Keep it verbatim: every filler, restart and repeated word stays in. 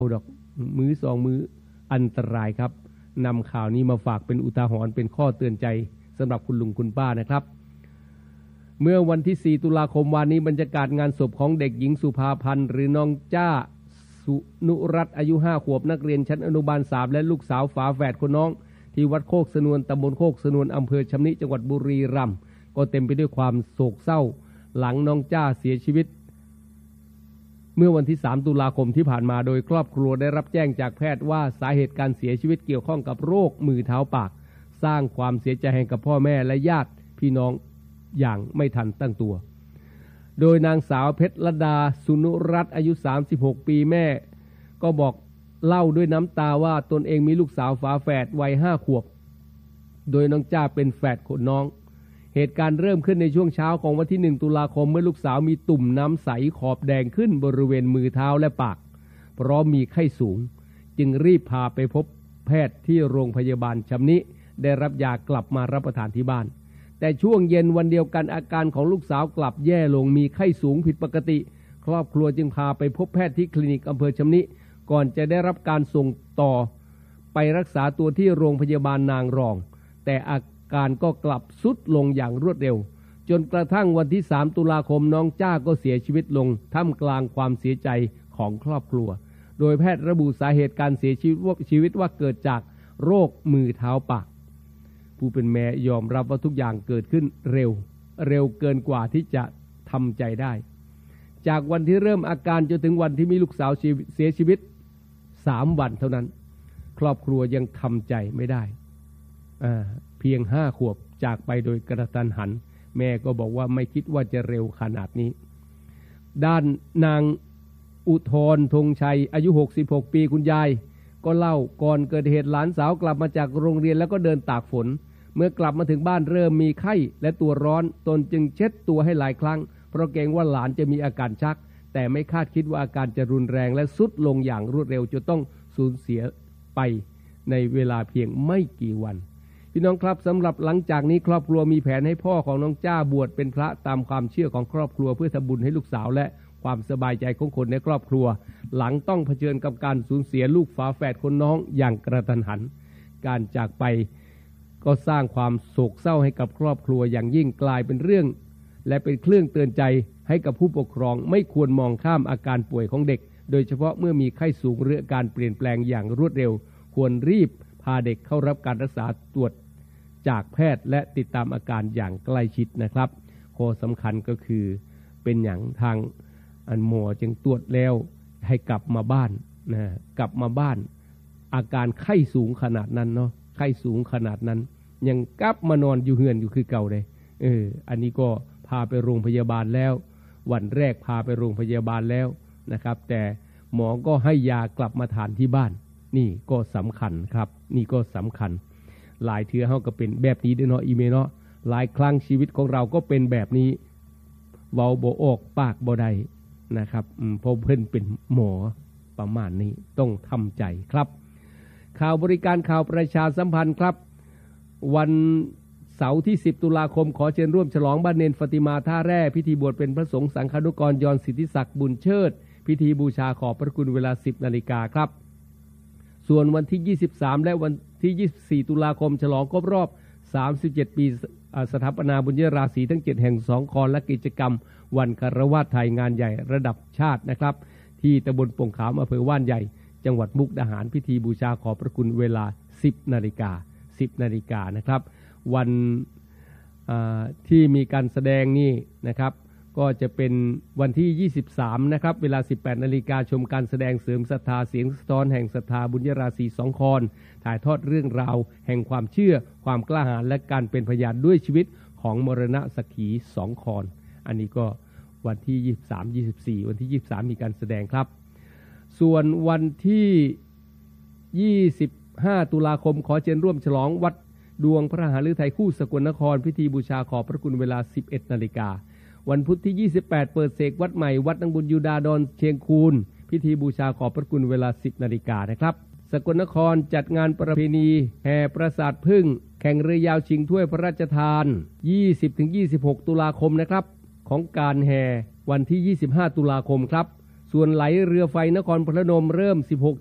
ดอกมือสองมืออันตรายครับนำข่าวนี้มาฝากเป็นอุทาหรณ์เป็นข้อเตือนใจสำหรับคุณลุงคุณป้านะครับเมื่อวันที่สี่ตุลาคมวันนี้บรรยากาศงานศพของเด็กหญิงสุภาพันธ์หรือน้องจ้าสุนุรัตน์อายุห้าขวบนักเรียนชั้นอนุบาลสามและลูกสาวฝาแฝดคนน้องที่วัดโคกสนวนตำบลโคกสนวนอำเภอชำนิจังหวัดบุรีรัมย์ก็เต็มไปด้วยความโศกเศร้าหลังน้องจ้าเสียชีวิตเมื่อวันที่สามตุลาคมที่ผ่านมาโดยครอบครัวได้รับแจ้งจากแพทย์ว่าสาเหตุการเสียชีวิตเกี่ยวข้องกับโรคมือเท้าปากสร้างความเสียใจให้กับพ่อแม่และญาติพี่น้องอย่างไม่ทันตั้งตัวโดยนางสาวเพชรลดาสุนุรัตน์อายุสามสิบหกปีแม่ก็บอกเล่าด้วยน้ำตาว่าตนเองมีลูกสาวฝาแฝดวัยห้าขวบโดยน้องจ้าเป็นแฝดคนน้องเหตุการณ์เริ่มขึ้นในช่วงเช้าของวันที่หนึ่งตุลาคมเมื่อลูกสาวมีตุ่มน้ำใสขอบแดงขึ้นบริเวณมือเท้าและปากเพราะมีไข้สูงจึงรีบพาไปพบแพทย์ที่โรงพยาบาลชำนิได้รับยากลับมารับประทานที่บ้านแต่ช่วงเย็นวันเดียวกันอาการของลูกสาวกลับแย่ลงมีไข้สูงผิดปกติครอบครัวจึงพาไปพบแพทย์ที่คลินิกอำเภอชำนิก่อนจะได้รับการส่งต่อไปรักษาตัวที่โรงพยาบาลนางรองแต่อาการก็กลับทรุดลงอย่างรวดเร็วจนกระทั่งวันที่สามตุลาคมน้องจ้าก็เสียชีวิตลงท่ามกลางความเสียใจของครอบครัวโดยแพทย์ระบุสาเหตุการเสียชีวิตว่าชีวิตว่าเกิดจากโรคมือเท้าปากผู้เป็นแม่ยอมรับว่าทุกอย่างเกิดขึ้นเร็วเร็วเกินกว่าที่จะทำใจได้จากวันที่เริ่มอาการจนถึงวันที่มีลูกสาวเสียชีวิตสามวันเท่านั้นครอบครัวยังทำใจไม่ได้อ่าเพียงห้าขวบจากไปโดยกระทันหันแม่ก็บอกว่าไม่คิดว่าจะเร็วขนาดนี้ด้านนางอุทธรธงชัยอายุหกสิบหกปีคุณยายก็เล่าก่อนเกิดเหตุหลานสาวกลับมาจากโรงเรียนแล้วก็เดินตากฝนเมื่อกลับมาถึงบ้านเริ่มมีไข้และตัวร้อนตนจึงเช็ดตัวให้หลายครั้งเพราะเกรงว่าหลานจะมีอาการชักแต่ไม่คาดคิดว่าอาการจะรุนแรงและทรุดลงอย่างรวดเร็วจนต้องสูญเสียไปในเวลาเพียงไม่กี่วันพี่น้องครับสำหรับหลังจากนี้ครอบครัวมีแผนให้พ่อของน้องจ้าบวชเป็นพระตามความเชื่อของครอบครัวเพื่อทำบุญให้ลูกสาวและความสบายใจของคนในครอบครัวหลังต้องเผชิญกับการสูญเสียลูกฝาแฝดคนน้องอย่างกระทันหันการจากไปก็สร้างความโศกเศร้าให้กับครอบครัวอย่างยิ่งกลายเป็นเรื่องและเป็นเครื่องเตือนใจให้กับผู้ปกครองไม่ควรมองข้ามอาการป่วยของเด็กโดยเฉพาะเมื่อมีไข้สูงหรืออาการเปลี่ยนแปลงอย่างรวดเร็วควรรีบพาเด็กเข้ารับการรักษาตรวจจากแพทย์และติดตามอาการอย่างใกล้ชิดนะครับข้อสำคัญก็คือเป็นอย่างทางอันหมอจึงตรวจแล้วให้กลับมาบ้านนะกลับมาบ้านอาการไข้สูงขนาดนั้นเนาะไข้สูงขนาดนั้นยังกลับมานอนอยู่เฮือนอยู่คือเก่าเลยเอออันนี้ก็พาไปโรงพยาบาลแล้ววันแรกพาไปโรงพยาบาลแล้วนะครับแต่หมอก็ให้ยากลับมาทานที่บ้านนี่ก็สำคัญครับนี่ก็สำคัญหลายเทื่อเฮาก็เป็นแบบนี้ด้วยเนาะอีเมเนาะหลายครั้งชีวิตของเราก็เป็นแบบนี้เว้าบ่ออกปากบ่ได้นะครับเพราะเพิ่นเป็นหมอประมาณนี้ต้องทำใจครับข่าวบริการข่าวประชาสัมพันธ์ครับวันเสาร์ที่สิบตุลาคมขอเชิญร่วมฉลองบ้านเนนฟาติมาท่าแร่พิธีบวชเป็นพระสงฆ์สังฆานุกรยอนสิทธิศักดิ์บุญเชิดพิธีบูชาขอบพระคุณเวลา สิบนาฬิกาครับส่วนวันที่ยี่สิบสามและวันที่ยี่สิบสี่ตุลาคมฉลองครบรอบสามสิบเจ็ดปีสถาปนาบุญญราศีทั้งเจ็ดแห่งสองคอนและกิจกรรมวันคารวะไทยงานใหญ่ระดับชาตินะครับที่ตำบลโป่งขามอำเภอว่านใหญ่จังหวัดมุกดาหารพิธีบูชาขอบพระคุณเวลา สิบนาฬิกา สิบนาฬิกานะครับวันที่มีการแสดงนี่นะครับก็จะเป็นวันที่ยี่สิบสามนะครับเวลา สิบแปดนาฬิกาชมการแสดงเสริมศรัทธาเสียงสะท้อนแห่งศรัทธาบุญญราศีสองคอนถ่ายทอดเรื่องราวแห่งความเชื่อความกล้าหาญและการเป็นพยานด้วยชีวิตของมรณะสักขีสองคอนอันนี้ก็วันที่ยี่สิบสาม ยี่สิบสี่วันที่ยี่สิบสามมีการแสดงครับส่วนวันที่ยี่สิบห้าตุลาคมขอเชิญร่วมฉลองวัดดวงพระหฤทัยคู่สกลนครพิธีบูชาขอบพระคุณเวลา สิบเอ็ดนาฬิกาวันพุธที่ยี่สิบแปดเปิดเสกวัดใหม่วัดนางบุญยูดาดอนเชียงคูนพิธีบูชาขอบพระคุณเวลา สิบนาฬิกานะครับสกลนครจัดงานประเพณีแห่ปราสาทพึ่งแข่งเรือยาวชิงถ้วยพระราชทาน ยี่สิบถึงยี่สิบหก ตุลาคมนะครับของการแห่วันที่ยี่สิบห้าตุลาคมครับส่วนไหลเรือไฟนครพนมเริ่ม สิบหก